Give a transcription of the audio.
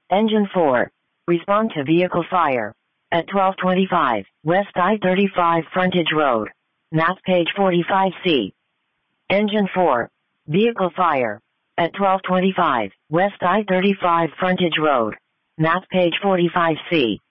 Engine 4. Respond to vehicle fire. At 1225, West I-35 Frontage Road. Map page 45C. Engine 4. Vehicle fire. At 1225, West I-35 Frontage Road. Map page 45C.